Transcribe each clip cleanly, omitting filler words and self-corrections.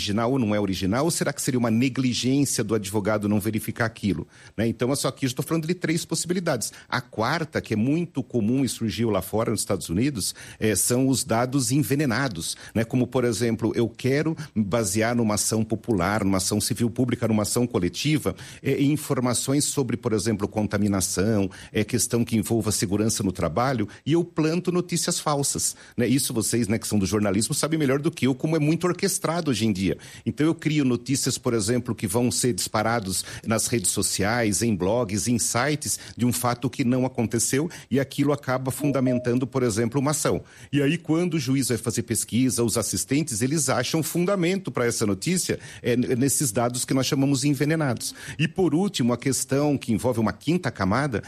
original ou não é original, ou será que seria uma negligência do advogado não verificar aquilo? Né? Então, só que eu estou falando de 3 possibilidades. A quarta, que é muito comum e surgiu lá fora nos Estados Unidos, são os dados envenenados, né? Como, por exemplo, eu quero me basear numa ação popular, numa ação civil pública, numa ação coletiva, em informações sobre, por exemplo, contaminação, questão que envolva segurança no trabalho, e eu planto notícias falsas. Né? Isso vocês, né, que são do jornalismo, sabem melhor do que eu, como é muito orquestrado hoje em dia. Então eu crio notícias, por exemplo, que vão ser disparados nas redes sociais, em blogs, em sites, de um fato que não aconteceu, e aquilo acaba fundamentando, por exemplo, uma ação. E aí, quando o juiz vai fazer pesquisa, os assistentes, eles acham fundamento para essa notícia nesses dados que nós chamamos de envenenados. E, por último, a questão que envolve uma quinta camada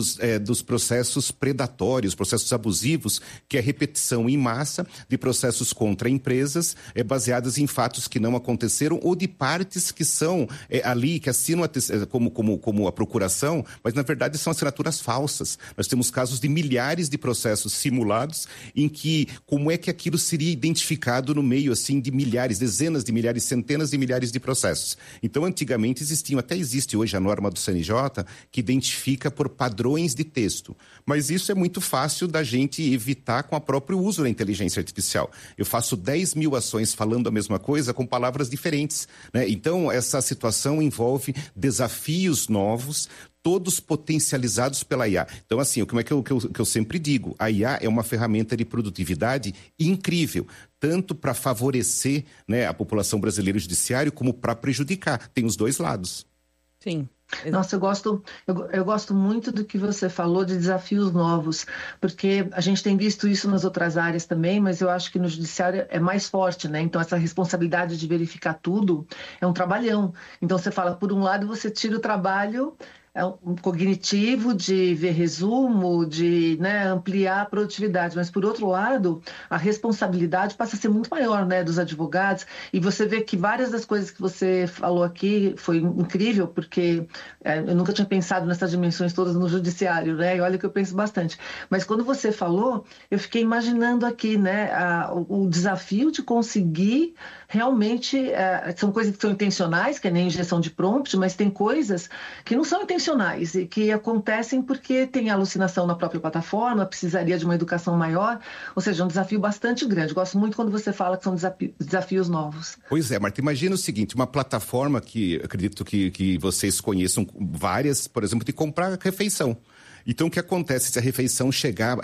dos processos predatórios, processos abusivos, que é a repetição em massa de processos contra empresas baseadas em fatos que não aconteceram ou de partes que são ali, que assinam como a procuração, mas, na verdade, são assinaturas falsas. Nós temos casos de milhares de processos simulados em que, como é que aquilo seria identificado no meio, assim, de milhares, dezenas de milhares, centenas de milhares de processos. Então, antigamente até existe hoje a norma do CNJ que identifica por padrões de texto. Mas isso é muito fácil da gente evitar com o próprio uso da inteligência artificial. Eu faço 10 mil ações falando a mesma coisa com palavras diferentes, né? Então, essa situação envolve desafios novos, todos potencializados pela IA. Então, assim, como é que eu sempre digo? A IA é uma ferramenta de produtividade incrível, tanto para favorecer, né, a população brasileira e o judiciário, como para prejudicar. Tem os dois lados. Sim. Nossa, eu gosto muito do que você falou de desafios novos, porque a gente tem visto isso nas outras áreas também, mas eu acho que no judiciário é mais forte, né? Então, essa responsabilidade de verificar tudo é um trabalhão. Então, você fala, por um lado, você tira o trabalho um cognitivo de ver resumo, de, né, ampliar a produtividade, mas por outro lado, a responsabilidade passa a ser muito maior, né, dos advogados, e você vê que várias das coisas que você falou aqui foi incrível, porque eu nunca tinha pensado nessas dimensões todas no judiciário, né, e olha que eu penso bastante, mas quando você falou, eu fiquei imaginando aqui, né, o desafio de conseguir realmente, são coisas que são intencionais, que é nem injeção de prompt, mas tem coisas que não são intencionais e que acontecem porque tem alucinação na própria plataforma, precisaria de uma educação maior, ou seja, um desafio bastante grande. Gosto muito quando você fala que são desafios novos. Pois é, Marta, imagina o seguinte, uma plataforma que acredito que vocês conheçam várias, por exemplo, de comprar refeição. Então, o que acontece se a refeição chegar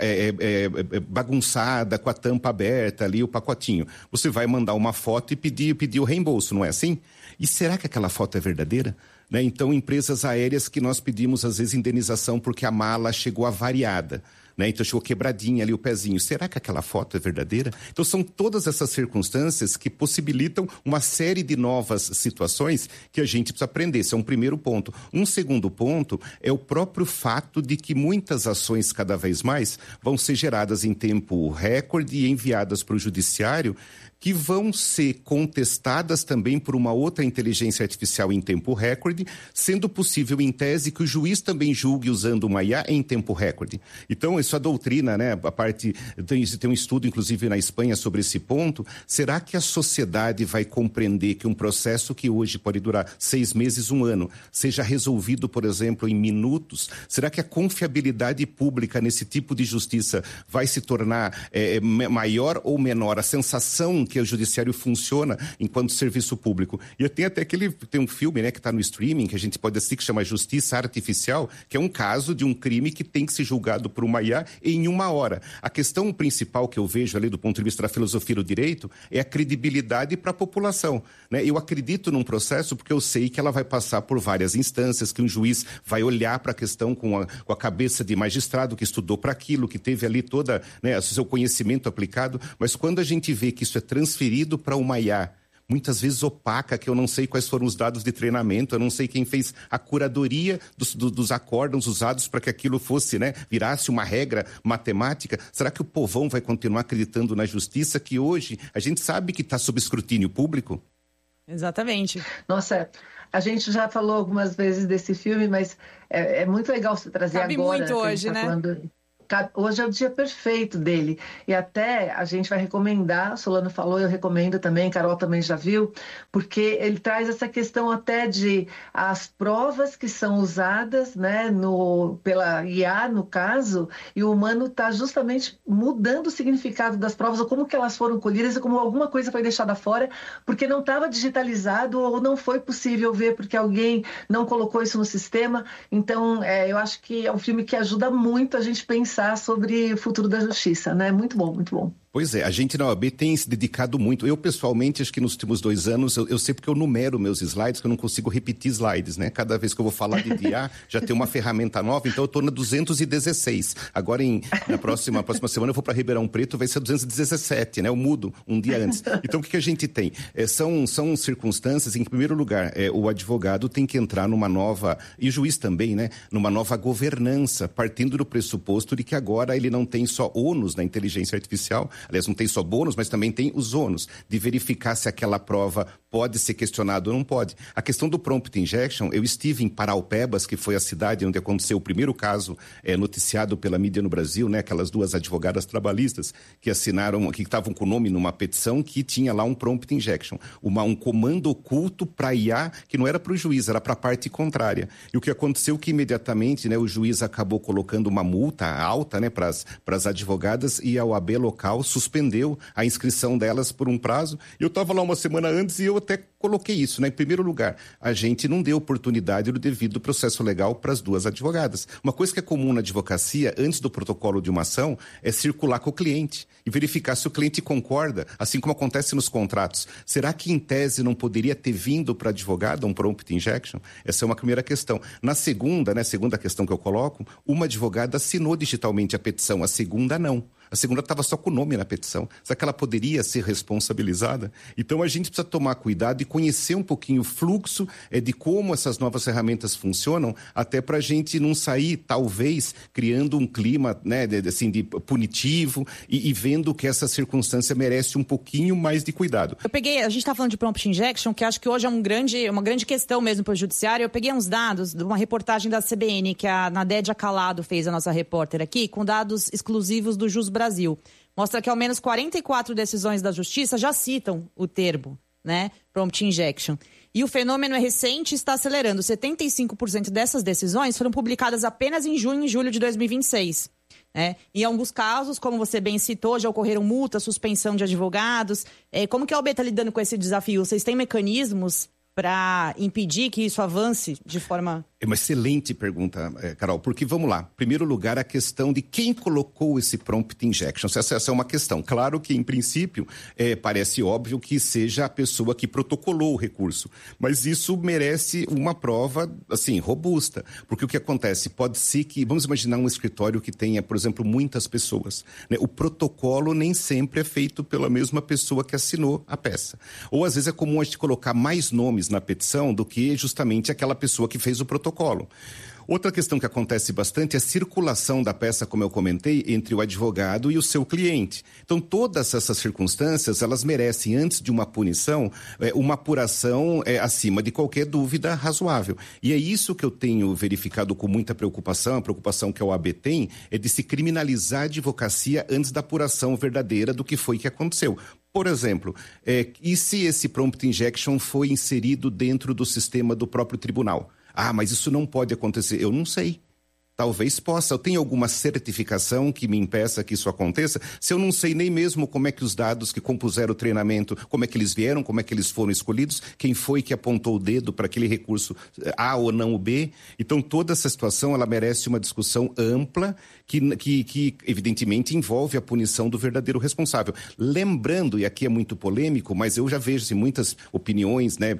bagunçada, com a tampa aberta ali, o pacotinho? Você vai mandar uma foto e pedir o reembolso, não é assim? E será que aquela foto é verdadeira? Né? Então, empresas aéreas que nós pedimos, às vezes, indenização porque a mala chegou avariada. Né? Então, chegou quebradinha ali o pezinho. Será que aquela foto é verdadeira? Então, são todas essas circunstâncias que possibilitam uma série de novas situações que a gente precisa aprender. Esse é um primeiro ponto. Um segundo ponto é o próprio fato de que muitas ações, cada vez mais, vão ser geradas em tempo recorde e enviadas para o judiciário, que vão ser contestadas também por uma outra inteligência artificial em tempo recorde, sendo possível, em tese, que o juiz também julgue usando uma IA em tempo recorde. Então, isso a doutrina, né? A parte tem um estudo, inclusive, na Espanha sobre esse ponto. Será que a sociedade vai compreender que um processo que hoje pode durar 6 meses, 1 ano, seja resolvido, por exemplo, em minutos? Será que a confiabilidade pública nesse tipo de justiça vai se tornar maior ou menor? A sensação que o judiciário funciona enquanto serviço público. E tem até tem um filme, né, que está no streaming, que a gente pode assistir, que chama Justiça Artificial, que é um caso de um crime que tem que ser julgado por uma IA em 1 hora. A questão principal que eu vejo ali do ponto de vista da filosofia do direito é a credibilidade para a população. Né? Eu acredito num processo porque eu sei que ela vai passar por várias instâncias, que um juiz vai olhar para a questão com a cabeça de magistrado que estudou para aquilo, que teve ali toda, né, o seu conhecimento aplicado, mas quando a gente vê que isso é transferido para uma IA, muitas vezes opaca, que eu não sei quais foram os dados de treinamento, eu não sei quem fez a curadoria dos acórdãos usados para que aquilo fosse, né, virasse uma regra matemática. Será que o povão vai continuar acreditando na justiça que hoje a gente sabe que está sob escrutínio público? Exatamente. Nossa, a gente já falou algumas vezes desse filme, mas é muito legal você trazer Cabe agora. Muito hoje, né? Falando... hoje é o dia perfeito dele. E até a gente vai recomendar, Solano falou, eu recomendo também, Carol também já viu, porque ele traz essa questão até de as provas que são usadas, né, pela IA, no caso, e o humano está justamente mudando o significado das provas, ou como que elas foram colhidas, ou como alguma coisa foi deixada fora, porque não estava digitalizado ou não foi possível ver, porque alguém não colocou isso no sistema. Então, eu acho que é um filme que ajuda muito a gente pensar sobre o futuro da justiça, né? Muito bom, muito bom. Pois é, a gente na OAB tem se dedicado muito. Eu, pessoalmente, acho que nos últimos 2 anos, eu sei porque eu numero meus slides, que eu não consigo repetir slides, né? Cada vez que eu vou falar de DA, já tem uma ferramenta nova, então eu estou na 216. Agora, na próxima semana, eu vou para Ribeirão Preto, vai ser 217, né? Eu mudo um dia antes. Então, o que a gente tem? São circunstâncias em que, em primeiro lugar, o advogado tem que entrar numa nova, e o juiz também, né? Numa nova governança, partindo do pressuposto de que agora ele não tem só ônus na inteligência artificial. Aliás, não tem só bônus, mas também tem os ônus de verificar se aquela prova pode ser questionada ou não pode. A questão do prompt injection, eu estive em Paraupebas, que foi a cidade onde aconteceu o primeiro caso noticiado pela mídia no Brasil, né? Aquelas 2 advogadas trabalhistas que assinaram, que estavam com o nome numa petição que tinha lá um prompt injection, um comando oculto para IA que não era para o juiz, era para a parte contrária. E o que aconteceu que imediatamente, né, o juiz acabou colocando uma multa alta, né, para as advogadas, e a OAB local suspendeu a inscrição delas por um prazo. Eu estava lá uma semana antes e eu até coloquei isso, né? Em primeiro lugar, a gente não deu oportunidade do devido processo legal para as 2 advogadas. Uma coisa que é comum na advocacia, antes do protocolo de uma ação, é circular com o cliente e verificar se o cliente concorda, assim como acontece nos contratos. Será que, em tese, não poderia ter vindo para a advogada um prompt injection? Essa é uma primeira questão. Na segunda, né, segunda questão que eu coloco, uma advogada assinou digitalmente a petição, a segunda não. A segunda estava só com o nome na petição. Será que ela poderia ser responsabilizada? Então, a gente precisa tomar cuidado e conhecer um pouquinho o fluxo de como essas novas ferramentas funcionam, até para a gente não sair, talvez, criando um clima, né, de punitivo e vendo que essa circunstância merece um pouquinho mais de cuidado. A gente está falando de prompt injection, que acho que hoje é uma grande questão mesmo para o judiciário. Eu peguei uns dados de uma reportagem da CBN, que a Nadédia Calado fez, a nossa repórter aqui, com dados exclusivos do Jus Brasil. Mostra que ao menos 44 decisões da Justiça já citam o termo, né, prompt injection. E o fenômeno é recente e está acelerando. 75% dessas decisões foram publicadas apenas em junho e julho de 2026. Né? Em alguns casos, como você bem citou, já ocorreram multas, suspensão de advogados. Como que a OAB está lidando com esse desafio? Vocês têm mecanismos para impedir que isso avance de forma... É uma excelente pergunta, Carol, porque vamos lá. Em primeiro lugar, a questão de quem colocou esse prompt injection. Essa é uma questão. Claro que, em princípio, parece óbvio que seja a pessoa que protocolou o recurso, mas isso merece uma prova, assim, robusta. Porque o que acontece? Pode ser que, vamos imaginar um escritório que tenha, por exemplo, muitas pessoas, né? O protocolo nem sempre é feito pela mesma pessoa que assinou a peça. Ou, às vezes, é comum a gente colocar mais nomes na petição do que justamente aquela pessoa que fez o protocolo. Outra questão que acontece bastante é a circulação da peça, como eu comentei, entre o advogado e o seu cliente. Então, todas essas circunstâncias, elas merecem, antes de uma punição, uma apuração acima de qualquer dúvida razoável. E é isso que eu tenho verificado com muita preocupação, a preocupação que a OAB tem, é de se criminalizar a advocacia antes da apuração verdadeira do que foi que aconteceu. Por exemplo, e se esse prompt injection foi inserido dentro do sistema do próprio tribunal? Ah, mas isso não pode acontecer. Eu não sei. Talvez possa. Eu tenho alguma certificação que me impeça que isso aconteça? Se eu não sei nem mesmo como é que os dados que compuseram o treinamento, como é que eles vieram, como é que eles foram escolhidos, quem foi que apontou o dedo para aquele recurso A ou não o B. Então, toda essa situação, ela merece uma discussão ampla que evidentemente, envolve a punição do verdadeiro responsável. Lembrando, e aqui é muito polêmico, mas eu já vejo muitas opiniões, né,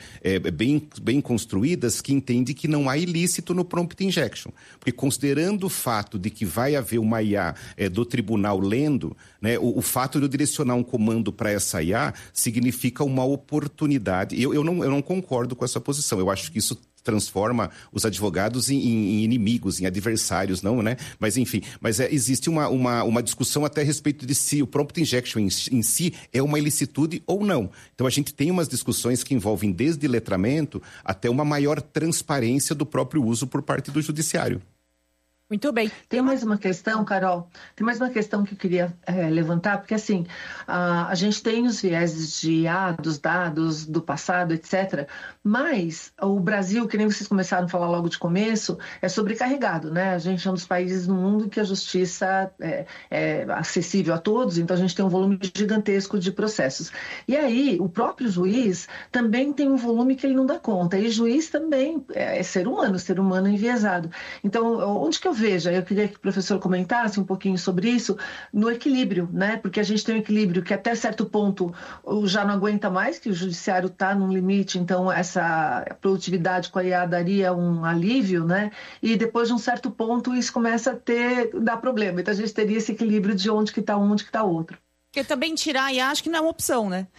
bem construídas, que entendem que não há ilícito no prompt injection. Porque considerando o fato de que vai haver uma IA do tribunal lendo, né, o fato de eu direcionar um comando para essa IA significa uma oportunidade. Eu não concordo com essa posição. Eu acho que isso transforma os advogados em inimigos, em adversários, não, né? Mas, enfim, existe uma discussão até a respeito de se o prompt injection em si é uma ilicitude ou não. Então, a gente tem umas discussões que envolvem desde letramento até uma maior transparência do próprio uso por parte do judiciário. Muito bem. Tem mais uma questão, Carol, tem mais uma questão que eu queria levantar, porque assim, a gente tem os vieses dos dados do passado, etc., mas o Brasil, que nem vocês começaram a falar logo de começo, é sobrecarregado, né? A gente é um dos países no mundo em que a justiça é acessível a todos, então a gente tem um volume gigantesco de processos. E aí, o próprio juiz também tem um volume que ele não dá conta, e juiz também é ser humano enviesado. Então, onde que eu vejo? Eu queria que o professor comentasse um pouquinho sobre isso, no equilíbrio, né? Porque a gente tem um equilíbrio que até certo ponto já não aguenta mais, que o judiciário está num limite, então essa produtividade com a IA daria um alívio, né? E depois de um certo ponto isso começa a dar problema. Então a gente teria esse equilíbrio de onde que está um, onde que está outro. Porque também tirar a IA acho que não é uma opção, né?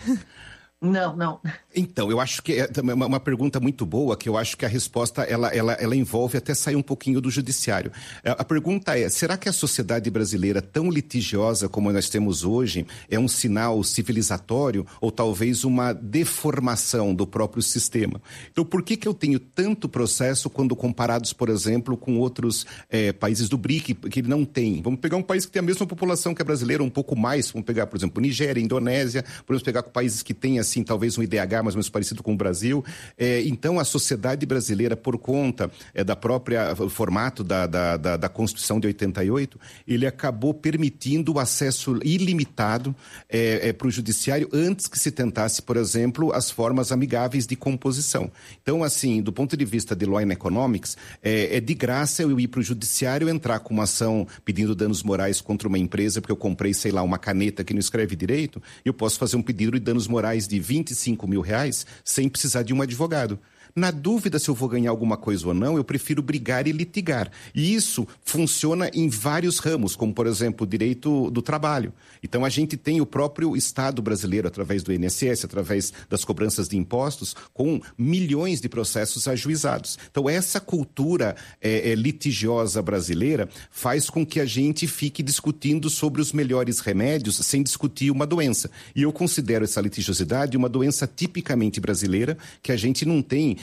Não. Então, eu acho que é uma pergunta muito boa, que eu acho que a resposta ela envolve até sair um pouquinho do judiciário. A pergunta é, será que a sociedade brasileira, tão litigiosa como nós temos hoje, é um sinal civilizatório ou talvez uma deformação do próprio sistema? Então, por que eu tenho tanto processo quando comparados, por exemplo, com outros países do BRIC, que não tem? Vamos pegar um país que tem a mesma população que a brasileira, um pouco mais, vamos pegar, por exemplo, Nigéria, Indonésia, podemos pegar com países que têm, assim, talvez um IDH mais ou menos parecido com o Brasil. Então, a sociedade brasileira, por conta da própria formato da Constituição de 88, ele acabou permitindo o acesso ilimitado para o judiciário antes que se tentasse, por exemplo, as formas amigáveis de composição. Então, assim, do ponto de vista de Law and Economics, é de graça eu ir para o judiciário, entrar com uma ação pedindo danos morais contra uma empresa porque eu comprei, sei lá, uma caneta que não escreve direito, eu posso fazer um pedido de danos morais de 25 mil reais sem precisar de um advogado. Na dúvida se eu vou ganhar alguma coisa ou não, eu prefiro brigar e litigar. E isso funciona em vários ramos, como, por exemplo, o direito do trabalho. Então, a gente tem o próprio Estado brasileiro, através do INSS, através das cobranças de impostos, com milhões de processos ajuizados. Então, essa cultura litigiosa brasileira faz com que a gente fique discutindo sobre os melhores remédios sem discutir uma doença. E eu considero essa litigiosidade uma doença tipicamente brasileira, que a gente não tem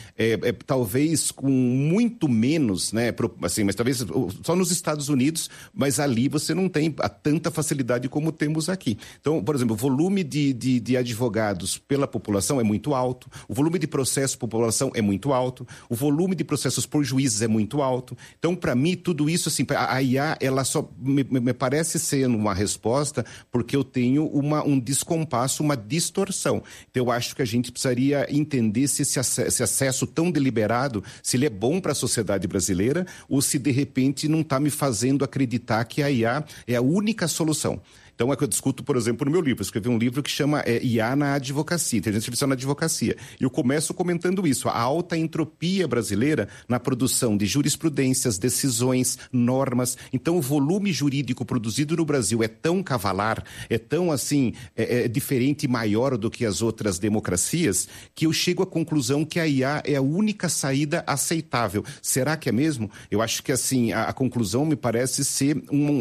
talvez com muito menos, né, assim, mas talvez só nos Estados Unidos, mas ali você não tem tanta facilidade como temos aqui. Então, por exemplo, o volume de advogados pela população é muito alto, o volume de processos por população é muito alto, o volume de processos por juízes é muito alto. Então, para mim, tudo isso, assim, a IA, ela só me parece ser uma resposta porque eu tenho um descompasso, uma distorção. Então, eu acho que a gente precisaria entender se esse acesso tão deliberado, se ele é bom para a sociedade brasileira ou se de repente não está me fazendo acreditar que a IA é a única solução. Então, é que eu discuto, por exemplo, no meu livro. Eu escrevi um livro que chama IA na Advocacia, Inteligência Artificial na Advocacia. E eu começo comentando isso, a alta entropia brasileira na produção de jurisprudências, decisões, normas. Então, o volume jurídico produzido no Brasil é tão cavalar, é tão, assim, diferente e maior do que as outras democracias, que eu chego à conclusão que a IA é a única saída aceitável. Será que é mesmo? Eu acho que, assim, a conclusão me parece ser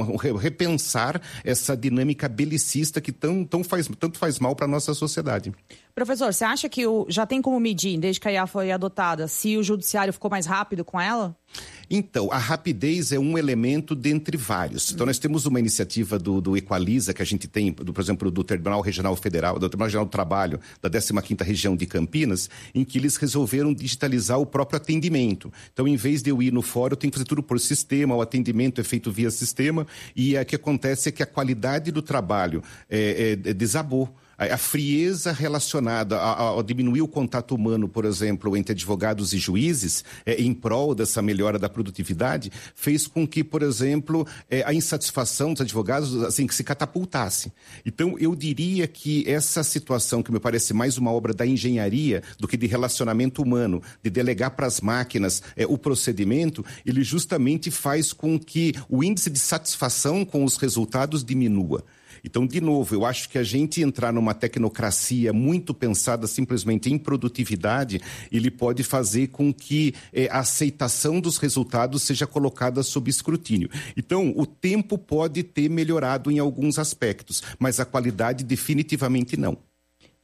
repensar essa dinâmica belicista que tanto faz mal para a nossa sociedade. Professor, você acha que já tem como medir, desde que a IA foi adotada, se o judiciário ficou mais rápido com ela? Então, a rapidez é um elemento dentre vários. Então, nós temos uma iniciativa do Equaliza, que a gente tem, por exemplo, do Tribunal Regional Federal, do Tribunal Regional do Trabalho, da 15ª Região de Campinas, em que eles resolveram digitalizar o próprio atendimento. Então, em vez de eu ir no fórum, eu tenho que fazer tudo por sistema, o atendimento é feito via sistema, e o que acontece é que a qualidade do trabalho desabou. A frieza relacionada a diminuir o contato humano, por exemplo, entre advogados e juízes, em prol dessa melhora da produtividade, fez com que, por exemplo, a insatisfação dos advogados, assim, que se catapultasse. Então, eu diria que essa situação, que me parece mais uma obra da engenharia do que de relacionamento humano, de delegar para as máquinas o procedimento, ele justamente faz com que o índice de satisfação com os resultados diminua. Então, de novo, eu acho que a gente entrar numa tecnocracia muito pensada simplesmente em produtividade, ele pode fazer com que a aceitação dos resultados seja colocada sob escrutínio. Então, o tempo pode ter melhorado em alguns aspectos, mas a qualidade definitivamente não.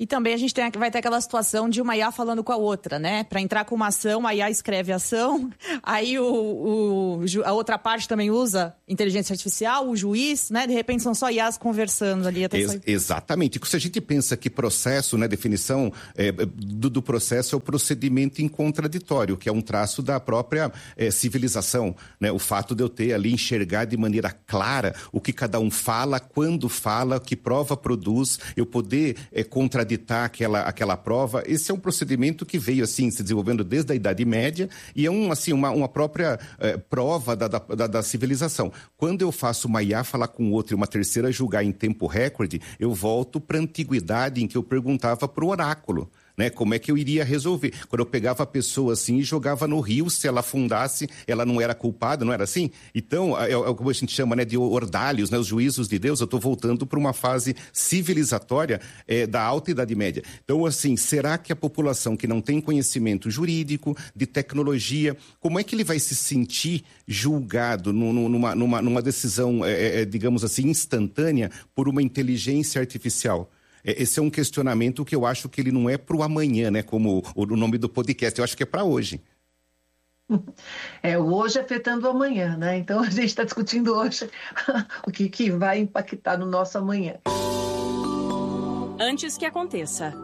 E também a gente vai ter aquela situação de uma IA falando com a outra, né? Para entrar com uma ação, a IA escreve a ação, aí a outra parte também usa inteligência artificial, o juiz, né? De repente são só IAs conversando ali. Exatamente. Se a gente pensa que processo, né, definição do processo é o procedimento incontraditório, que é um traço da própria civilização, né? O fato de eu ter ali, enxergar de maneira clara o que cada um fala, quando fala, que prova produz, eu poder contraditar aquela prova. Esse é um procedimento que veio assim se desenvolvendo desde a Idade Média e é uma própria prova da civilização. Quando eu faço uma IA falar com outra e uma terceira julgar em tempo recorde, eu volto para a antiguidade em que eu perguntava para o oráculo, né? Como é que eu iria resolver? Quando eu pegava a pessoa assim e jogava no rio, se ela afundasse, ela não era culpada, não era assim? Então, é como a gente chama, né, de ordalhos, né, os juízos de Deus. Eu estou voltando para uma fase civilizatória da Alta Idade Média. Então, assim, será que a população que não tem conhecimento jurídico, de tecnologia, como é que ele vai se sentir julgado numa decisão, digamos assim, instantânea por uma inteligência artificial? Esse é um questionamento que eu acho que ele não é para o amanhã, né? Como o nome do podcast, eu acho que é para hoje. O hoje afetando o amanhã, né? Então a gente está discutindo hoje o que vai impactar no nosso amanhã. Antes que aconteça.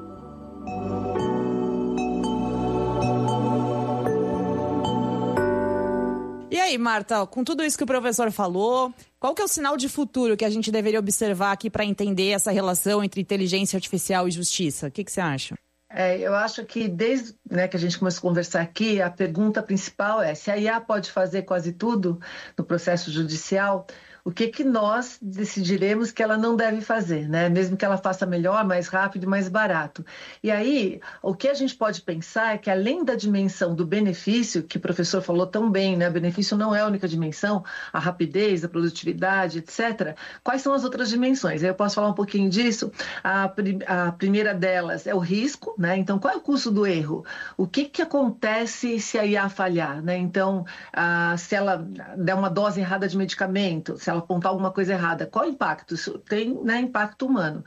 E aí, Marta, com tudo isso que o professor falou, qual que é o sinal de futuro que a gente deveria observar aqui para entender essa relação entre inteligência artificial e justiça? O que você acha? Eu acho que desde que a gente começou a conversar aqui, a pergunta principal é se a IA pode fazer quase tudo no processo judicial, o que nós decidiremos que ela não deve fazer, né? Mesmo que ela faça melhor, mais rápido e mais barato. E aí, o que a gente pode pensar é que além da dimensão do benefício, que o professor falou tão bem, né? O benefício não é a única dimensão, a rapidez, a produtividade, etc. Quais são as outras dimensões? Eu posso falar um pouquinho disso. A primeira delas é o risco, né? Então, qual é o custo do erro? O que acontece se a IA falhar, né? Então, se ela der uma dose errada de medicamento, se ela apontar alguma coisa errada, qual o impacto? Isso tem, né, impacto humano.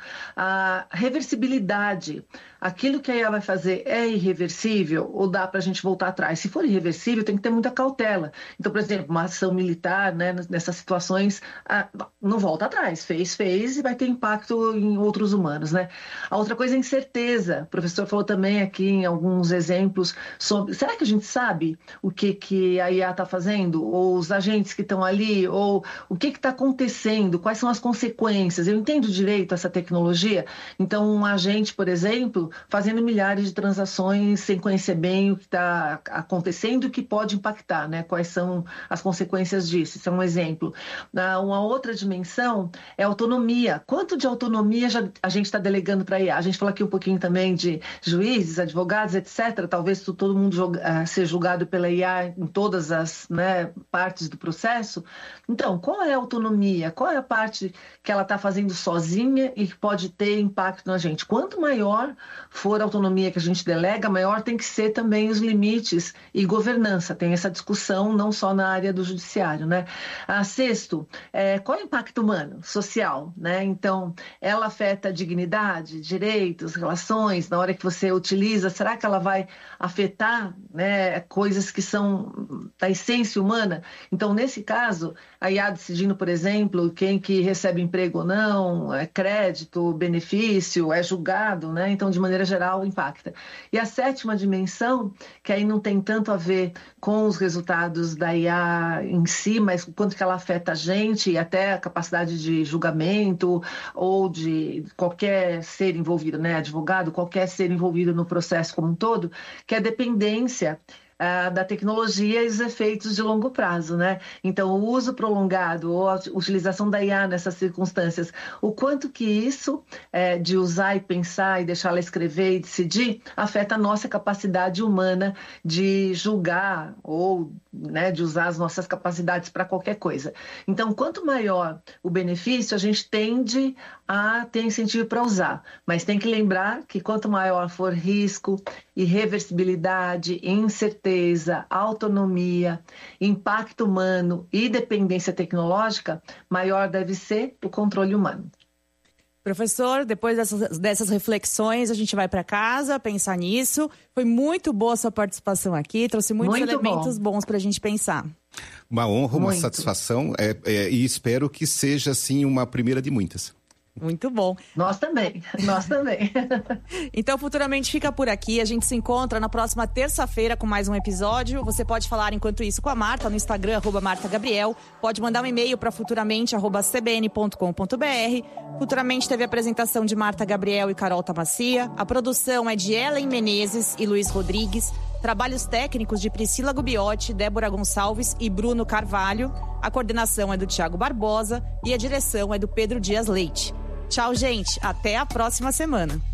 A reversibilidade, aquilo que a IA vai fazer é irreversível ou dá para a gente voltar atrás? Se for irreversível, tem que ter muita cautela. Então, por exemplo, uma ação militar, né, nessas situações, não volta atrás. Fez e vai ter impacto em outros humanos, né? A outra coisa é incerteza. O professor falou também aqui em alguns exemplos sobre, será que a gente sabe o que a IA está fazendo? Ou os agentes que estão ali? Ou o que está acontecendo? Quais são as consequências? Eu entendo direito essa tecnologia? Então, um agente, por exemplo, fazendo milhares de transações sem conhecer bem o que está acontecendo e o que pode impactar, né? Quais são as consequências disso? Isso é um exemplo. Uma outra dimensão é autonomia. Quanto de autonomia a gente está delegando para a IA? A gente falou aqui um pouquinho também de juízes, advogados, etc. Talvez todo mundo seja julgado pela IA em todas as, né, partes do processo. Então, qual é a autonomia? Qual é a parte que ela está fazendo sozinha e que pode ter impacto na gente? Quanto maior for a autonomia que a gente delega, maior tem que ser também os limites e governança. Tem essa discussão não só na área do judiciário, né? Sexto, qual é o impacto humano, social, né? Então, ela afeta a dignidade, direitos, relações, na hora que você utiliza, será que ela vai afetar, né, coisas que são da essência humana? Então, nesse caso, a IA decidindo, por exemplo, quem que recebe emprego ou não, crédito, benefício, é julgado, né? Então, de maneira geral, impacta. E a sétima dimensão, que aí não tem tanto a ver com os resultados da IA em si, mas o quanto que ela afeta a gente e até a capacidade de julgamento ou de qualquer ser envolvido, né? Advogado, qualquer ser envolvido no processo como um todo, que é a dependência da tecnologia e os efeitos de longo prazo, né? Então, o uso prolongado ou a utilização da IA nessas circunstâncias, o quanto que isso, de usar e pensar e deixar ela escrever e decidir, afeta a nossa capacidade humana de julgar ou, né, de usar as nossas capacidades para qualquer coisa. Então, quanto maior o benefício, a gente tende a ter incentivo para usar, mas tem que lembrar que quanto maior for risco, irreversibilidade, incerteza, autonomia, impacto humano e dependência tecnológica, maior deve ser o controle humano. Professor, depois dessas reflexões, a gente vai para casa pensar nisso. Foi muito boa a sua participação aqui, trouxe muitos elementos bons para a gente pensar. Uma honra, uma satisfação e espero que seja, assim, uma primeira de muitas. Muito bom. Nós também. Então, futuramente fica por aqui. A gente se encontra na próxima terça-feira com mais um episódio. Você pode falar enquanto isso com a Marta no Instagram, @MartaGabriel. Pode mandar um e-mail para futuramente@cbn.com.br. Futuramente teve a apresentação de Marta Gabriel e Carol Tamassia. A produção é de Ellen Menezes e Luiz Rodrigues. Trabalhos técnicos de Priscila Gubiotti, Débora Gonçalves e Bruno Carvalho. A coordenação é do Thiago Barbosa e a direção é do Pedro Dias Leite. Tchau, gente. Até a próxima semana.